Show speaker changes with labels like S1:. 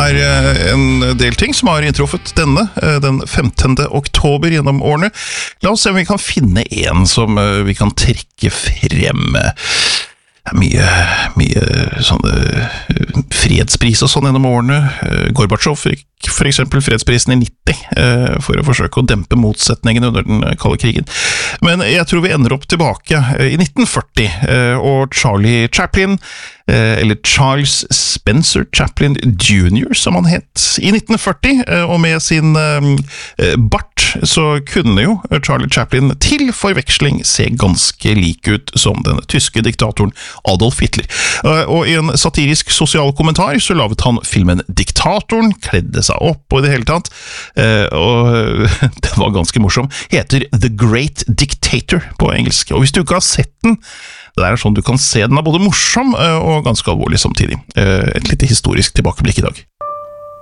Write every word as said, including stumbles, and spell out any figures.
S1: er en del ting som har inntruffet denne, den femtende oktober gjennom årene. La oss se om vi kan finne en som vi kan trekke frem. Mye, mye sånne fredspris og sånn gjennom årene. Gorbatsjov fikk for eksempel fredsprisen i nitti for å forsøke å dempe motsetningen under den kalde krigen. Men jeg tror vi ender opp tilbake i nitten førti, og Charlie Chaplin, eller Charles Spencer Chaplin junior som han het, i nitten førti, og med sin bart, så kunne jo Charlie Chaplin til forveksling se ganske lik ut som den tyske diktatoren Adolf Hitler. Og i en satirisk sosial kommentar så lavet han filmen Diktatoren, kledde seg opp og i det hele tatt, og det var ganske morsom, heter The Great Dictator på engelsk, og hvis du ikke har sett den, det er sånn du kan se den er både morsom og ganske alvorlig samtidig. Et lite historisk tilbakeblikk i dag.